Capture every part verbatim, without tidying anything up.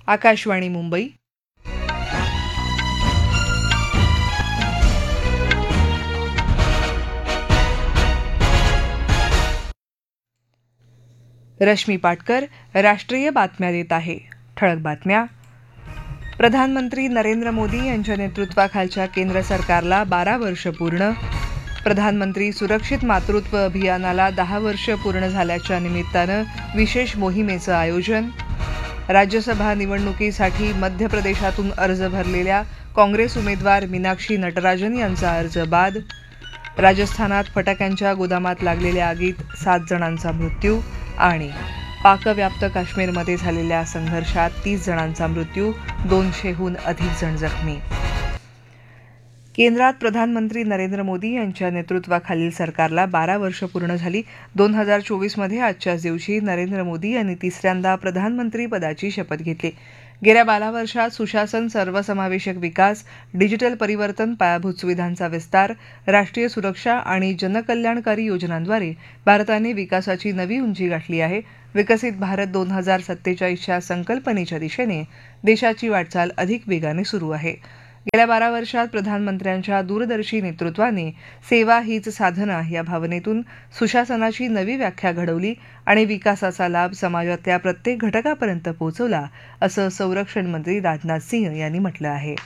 आकाशवाणी मुंबई. रश्मी पाटकर राष्ट्रीय बातम्या देत आहे. ठळक बातम्या. प्रधानमंत्री नरेंद्र मोदी यांच्या नेतृत्वाखालच्या केंद्र सरकारला बारा वर्ष पूर्ण. प्रधानमंत्री सुरक्षित मातृत्व अभियानाला दहा वर्ष पूर्ण झाल्याच्या निमित्तानं विशेष मोहिमेचं आयोजन. राज्यसभा निवडणुकीसाठी मध्य प्रदेशातून अर्ज भरलेल्या काँग्रेस उमेदवार मीनाक्षी नटराजन यांचा अर्ज बाद. राजस्थानात फटाक्यांच्या गोदामात लागलेल्या आगीत सात जणांचा मृत्यू. आणि पाकव्याप्त काश्मीरमध्ये झालेल्या संघर्षात तीस जणांचा मृत्यू, दोनशेहून अधिक जण जखमी. केंद्रात प्रधानमंत्री नरेंद्र मोदी यांच्या नेतृत्वाखालील सरकारला बारा वर्ष पूर्ण झाली. दोन हजार चोवीसमध्ये आजच्याच दिवशी नरेंद्र मोदी यांनी तिसऱ्यांदा प्रधानमंत्री पदाची शपथ घेतली. गेल्या बारा वर्षात सुशासन, सर्वसमावेशक विकास, डिजिटल परिवर्तन, पायाभूत सुविधांचा विस्तार, राष्ट्रीय सुरक्षा आणि जनकल्याणकारी योजनांद्वारे भारताने विकासाची नवी उंची गाठली आहे. विकसित भारत दोन हजार सत्तेचाळीसच्या संकल्पनेच्या दिशेने देशाची वाटचाल अधिक वेगाने सुरू आहे. गेल्या बारा वर्षात प्रधानमंत्र्यांच्या दूरदर्शी नेतृत्वाने सेवा हीच साधना या भावनेतून सुशासनाची नवी व्याख्या घडवली आणि विकासाचा लाभ समाजातल्या प्रत्येक घटकापर्यंत पोहोचवला, असं संरक्षण मंत्री राजनाथ सिंह यांनी म्हटलं आहे.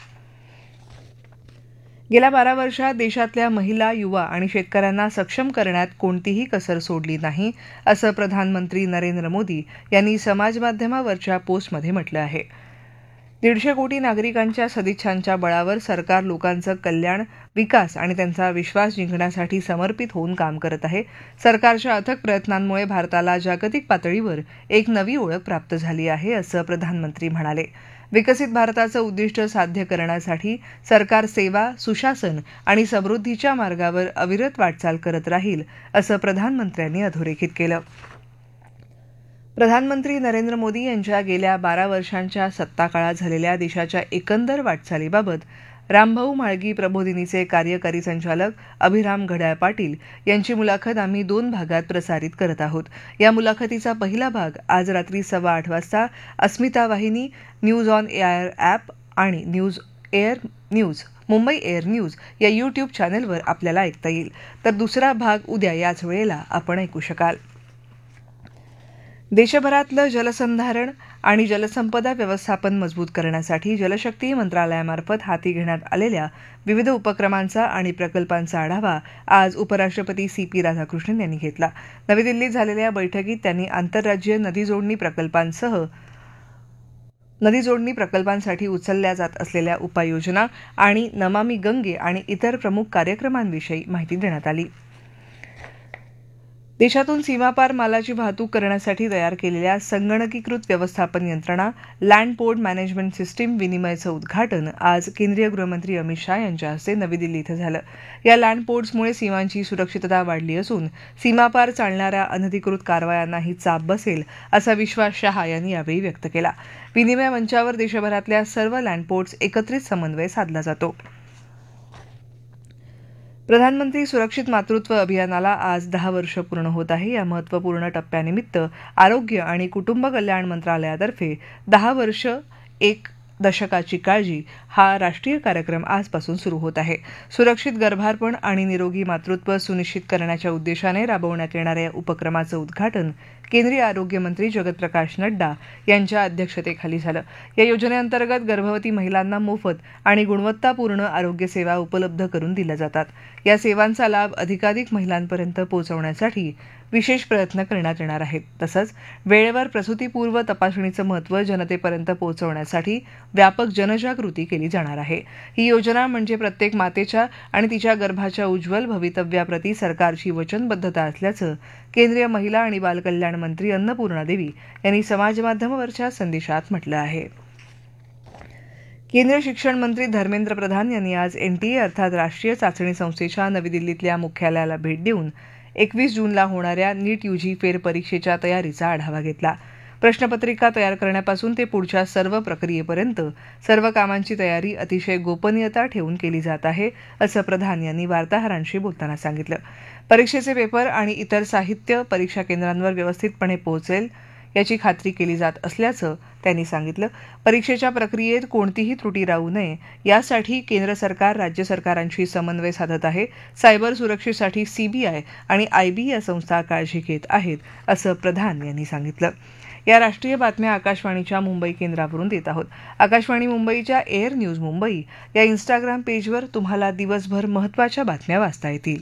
गेल्या बारा वर्षात देशातल्या महिला, युवा आणि शेतकऱ्यांना सक्षम करण्यात कोणतीही कसर सोडली नाही, असं प्रधानमंत्री नरेंद्र मोदी यांनी समाजमाध्यमावरच्या पोस्टमध्ये म्हटलं आहे. दीडशे कोटी नागरिकांच्या सदिच्छांच्या बळावर सरकार लोकांचं कल्याण, विकास आणि त्यांचा विश्वास जिंकण्यासाठी समर्पित होऊन काम करत आहे. सरकारच्या अथक प्रयत्नांमुळे भारताला जागतिक पातळीवर एक नवी ओळख प्राप्त झाली आहे, असं प्रधानमंत्री म्हणाले. विकसित भारताचं उद्दिष्ट साध्य करण्यासाठी सरकार सेवा, सुशासन आणि समृद्धीच्या मार्गावर अविरत वाटचाल करत राहील, असं प्रधानमंत्र्यांनी अधोरेखित केलं. प्रधानमंत्री नरेंद्र मोदी यांच्या गेल्या बारा वर्षांच्या सत्ताकाळात झालेल्या देशाच्या एकंदर वाटचालीबाबत रामभाऊ म्हाळगी प्रबोधिनीचे कार्यकारी संचालक अभिराम घड्याळ पाटील यांची मुलाखत आम्ही दोन भागात प्रसारित करत आहोत. या मुलाखतीचा पहिला भाग आज रात्री सव्वा आठ वाजता अस्मिता वाहिनी, न्यूज ऑन एआर ॲप आणि news air news Mumbai air news या यूट्यूब चॅनेलवर आपल्याला ऐकता येईल. तर दुसरा भाग उद्या याच वेळेला आपण ऐकू शकाल. देशभरातलं जलसंधारण आणि जलसंपदा व्यवस्थापन मजबूत करण्यासाठी जलशक्ती मंत्रालयामार्फत हाती घेण्यात आलेल्या विविध उपक्रमांचा आणि प्रकल्पांचा आढावा आज उपराष्ट्रपती सी पी राधाकृष्णन यांनी घेतला. नवी दिल्लीत झालेल्या बैठकीत त्यांनी आंतरराज्यीय नदी जोडणी प्रकल्पांसह नदी जोडणी प्रकल्पांसाठी उचलल्या जात असलेल्या उपाययोजना आणि नमामि गंगे आणि इतर प्रमुख कार्यक्रमांविषयी माहिती देण्यात आली. देशातून सीमापार मालाची वाहतूक करण्यासाठी तयार केलेल्या संगणकीकृत व्यवस्थापन यंत्रणा लँड पोर्ट मॅनेजमेंट सिस्टीम विनिमयचं उद्घाटन आज केंद्रीय गृहमंत्री अमित शाह यांच्या हस्ते नवी दिल्ली इथं झालं. या लँड पोर्ट्समुळे सीमांची सुरक्षितता वाढली असून सीमापार चालणाऱ्या अनधिकृत कारवायांनाही चाप बसेल, असा विश्वास शाह यांनी यावेळी व्यक्त केला. विनिमय मंचावर देशभरातल्या सर्व लँड पोर्ट्स एकत्रित समन्वय साधला जातो. प्रधानमंत्री सुरक्षित मातृत्व अभियानाला आज दहा वर्ष पूर्ण होत आहे. या महत्त्वपूर्ण टप्प्यानिमित्त आरोग्य आणि कुटुंब कल्याण मंत्रालयातर्फे दहा वर्ष एक दशकाची काळजी हा राष्ट्रीय कार्यक्रम आजपासून सुरू होत आहे. सुरक्षित गर्भारपण आणि निरोगी मातृत्व सुनिश्चित करण्याच्या उद्देशाने राबवण्यात येणाऱ्या या उपक्रमाचं उद्घाटन केंद्रीय आरोग्य मंत्री जगत प्रकाश नड्डा यांच्या अध्यक्षतेखाली झालं. या योजनेअंतर्गत गर्भवती महिलांना मोफत आणि गुणवत्तापूर्ण आरोग्य सेवा उपलब्ध करून दिल्या जातात. या सेवांचा लाभ अधिकाधिक महिलांपर्यंत पोहोचवण्यासाठी विशेष प्रयत्न करण्यात येणार आहेत. तसंच वेळेवर प्रसूतीपूर्व तपासणीचं महत्त्व जनतेपर्यंत पोहोचवण्यासाठी व्यापक जनजागृती केली जाणार आहे. ही योजना म्हणजे प्रत्येक मातेच्या आणि तिच्या गर्भाच्या उज्ज्वल भवितव्याप्रती सरकारची वचनबद्धता असल्याचं केंद्रीय महिला आणि बालकल्याण मंत्री अन्नपूर्णा देवी यांनी समाजमाध्यमावरच्या संदेशात म्हटलं आहे. केंद्रीय शिक्षण मंत्री धर्मेंद्र प्रधान यांनी आज एनटीए अर्थात राष्ट्रीय चाचणी संस्थेच्या नवी दिल्लीतल्या मुख्यालयाला भेट देऊन एकवीस जूनला होणाऱ्या नीट यूजी फेरपरीक्षेच्या तयारीचा आढावा घेतला. प्रश्नपत्रिका तयार करण्यापासून ते पुढच्या सर्व प्रक्रियेपर्यंत सर्व कामांची तयारी अतिशय गोपनीयता ठेवून केली जात आहे, असं प्रधान यांनी वार्ताहरांशी बोलताना सांगितलं. परीक्षेचे पेपर आणि इतर साहित्य परीक्षा केंद्रांवर व्यवस्थितपणे पोहोचेल याची खात्री केली जात असल्याचं त्यांनी सांगितलं. परीक्षेच्या प्रक्रियेत कोणतीही त्रुटी राहू नये यासाठी केंद्र सरकार राज्य सरकारांशी समन्वय साधत आहे. सायबर सुरक्षेसाठी सीबीआय आणि आयबी या संस्था काळजी घेत आहेत असं प्रधान यांनी सांगितलं. या राष्ट्रीय बातम्या आकाशवाणीच्या मुंबई केंद्रावरून देत आहोत. आकाशवाणी मुंबईच्या एअर न्यूज मुंबई या इन्स्टाग्राम पेजवर तुम्हाला दिवसभर महत्त्वाच्या बातम्या वाचता येतील.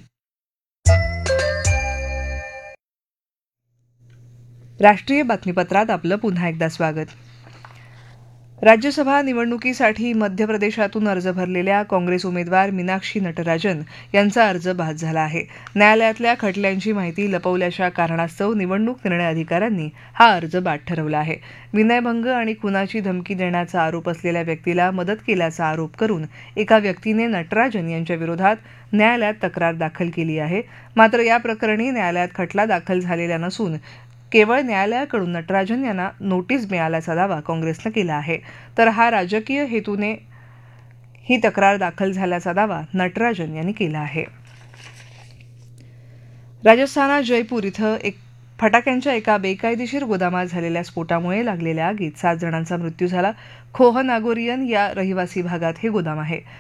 राष्ट्रीय बातमीपत्रात आपलं पुन्हा एकदा स्वागत. राज्यसभा निवडणुकीसाठी मध्य प्रदेशातून अर्ज भरलेल्या काँग्रेस उमेदवार मीनाक्षी नटराजन यांचा अर्ज बाद झाला आहे. न्यायालयातल्या खटल्यांची माहिती लपवल्याच्या कारणास्तव निवडणूक निर्णय अधिकाऱ्यांनी हा अर्ज बाद ठरवला आहे. विनयभंग आणि खुनाची धमकी देण्याचा आरोप असलेल्या व्यक्तीला मदत केल्याचा आरोप करून एका व्यक्तीने नटराजन यांच्या विरोधात न्यायालयात तक्रार दाखल केली आहे. मात्र या प्रकरणी न्यायालयात खटला दाखल झालेला नसून केवळ न्यायालयाकडून नटराजन यांना नोटीस मिळाल्याचा दावा काँग्रेसनं केला आहे. तर हा राजकीय हेतूने ही तक्रार दाखल झाल्याचा दावा नटराजन यांनी केला आहे. राजस्थानात जयपूर इथं एक फटाक्यांच्या एका बेकायदेशीर गोदामात झालेल्या स्फोटामुळे लागलेल्या आगीत सात जणांचा मृत्यू झाला. खोह नागोरियन या रहिवासी भागात हे गोदाम आहे.